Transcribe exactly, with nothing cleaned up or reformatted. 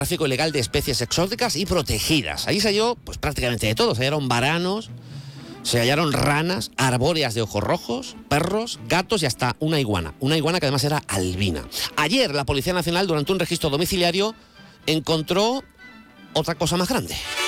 tráfico ilegal de especies exóticas y protegidas. Ahí se halló pues prácticamente de todo. Se hallaron varanos, se hallaron ranas, arbóreas de ojos rojos, perros, gatos y hasta una iguana. Una iguana que además era albina. Ayer la Policía Nacional, durante un registro domiciliario, encontró otra cosa más grande.